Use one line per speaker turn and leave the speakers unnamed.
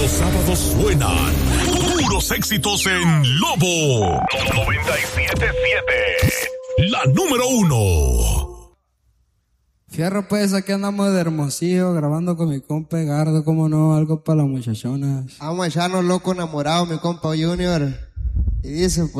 Los sábados suenan puros éxitos en Lobo 97.7. La número 1.
Fierro, pues aquí andamos de Hermosillo grabando con mi compa Gardo, como no, algo para las muchachonas.
Vamos a echarnos loco enamorado, mi compa Junior. Y dice, pues.